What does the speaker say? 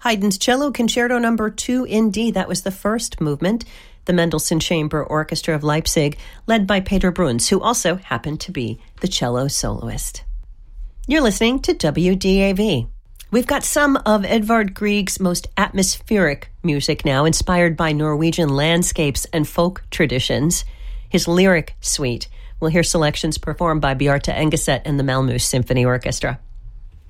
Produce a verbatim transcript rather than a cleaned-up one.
Haydn's Cello Concerto Number two in D. That was the first movement. The Mendelssohn Chamber Orchestra of Leipzig, led by Peter Bruns, who also happened to be the cello soloist. You're listening to W D A V. We've got some of Edvard Grieg's most atmospheric music now, inspired by Norwegian landscapes and folk traditions. His lyric suite. We'll hear selections performed by Bjarte Engeset and the Malmö Symphony Orchestra.